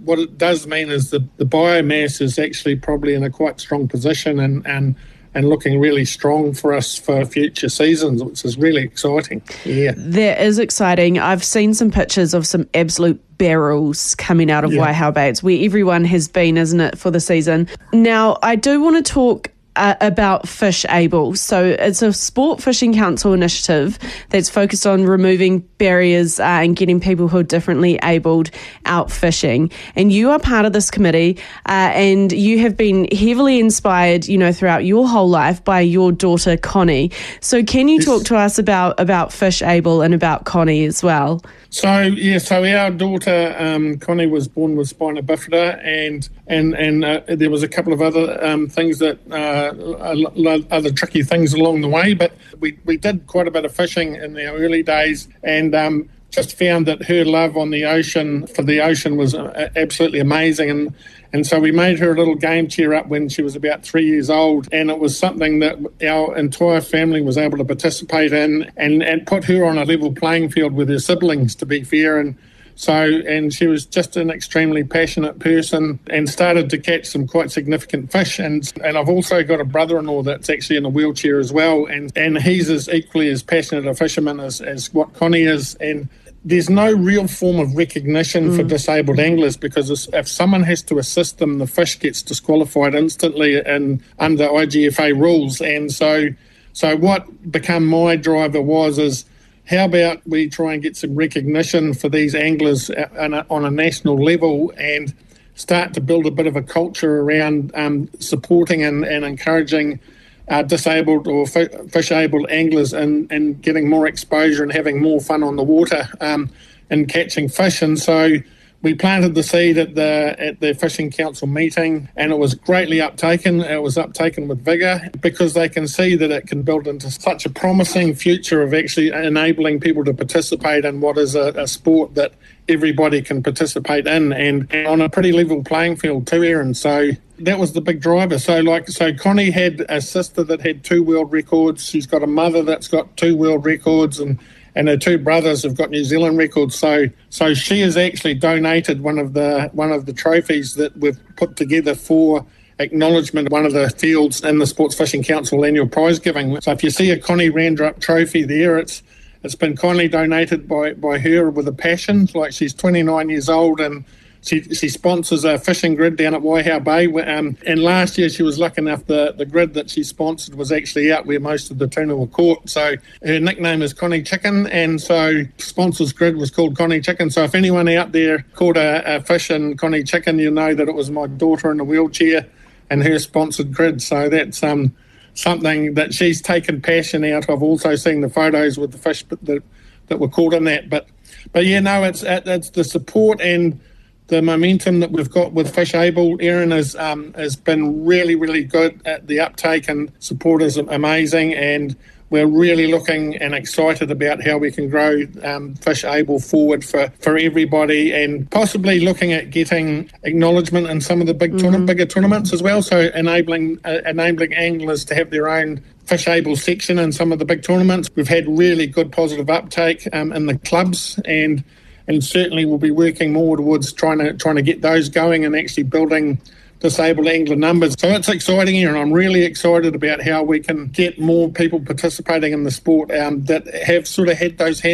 what it does mean is the biomass is actually probably in a quite strong position and looking really strong for us for future seasons, which is really exciting. Yeah. That is exciting. I've seen some pictures of some absolute barrels coming out of Waihau Bay. It's where everyone has been, isn't it, for the season? Now, I do want to talk about Fish Able. So it's a Sport Fishing Council initiative that's focused on removing barriers and getting people who are differently abled out fishing. And you are part of this committee and you have been heavily inspired, throughout your whole life by your daughter, Connie. So can you talk to us about Fish Able and about Connie as well? So our daughter Connie was born with spina bifida, and there was a couple of other things that other tricky things along the way. But we did quite a bit of fishing in our early days, and just found that her love for the ocean was absolutely amazing. And so we made her a little game chair up when she was about 3 years old, and it was something that our entire family was able to participate in and put her on a level playing field with her siblings, to be fair. And she was just an extremely passionate person and started to catch some quite significant fish. And I've also got a brother-in-law that's actually in a wheelchair as well, and he's equally as passionate a fisherman as what Connie is. And there's no real form of recognition for disabled anglers, because if someone has to assist them, the fish gets disqualified instantly under IGFA rules. And so what became my driver is how about we try and get some recognition for these anglers on a national level and start to build a bit of a culture around supporting and encouraging disabled or fish-able anglers and getting more exposure and having more fun on the water and catching fish. And so we planted the seed at the Fishing Council meeting, and it was greatly uptaken. It was uptaken with vigour because they can see that it can build into such a promising future of actually enabling people to participate in what is a sport that everybody can participate in, and on a pretty level playing field too, Aaron. So that was the big driver. So Connie had a sister that had 2 world records. She's got a mother that's got 2 world records, and her 2 brothers have got New Zealand records. So she has actually donated one of the trophies that we've put together for acknowledgement of one of the fields in the Sports Fishing Council annual prize giving. So if you see a Connie Randrup trophy there, it's been kindly donated by her with a passion. Like, she's 29 years old and she sponsors a fishing grid down at Waihau Bay. And last year she was lucky enough, the grid that she sponsored was actually out where most of the tuna were caught. So her nickname is Connie Chicken, and so sponsors grid was called Connie Chicken. So if anyone out there caught a fish in Connie Chicken, you know that it was my daughter in a wheelchair and her sponsored grid. So that's something that she's taken passion out of. Also seeing the photos with the fish that were caught in that. But yeah, no, it's the support and the momentum that we've got with Fish Able, Aaron, has been really, really good. At the uptake and support is amazing, and we're really looking and excited about how we can grow Fish Able forward for everybody, and possibly looking at getting acknowledgement in some of the bigger tournaments as well. So enabling anglers to have their own Fish Able section in some of the big tournaments. We've had really good positive uptake in the clubs, and certainly we'll be working more towards trying to get those going and actually building disabled angler numbers. So it's exciting here, and I'm really excited about how we can get more people participating in the sport that have sort of had those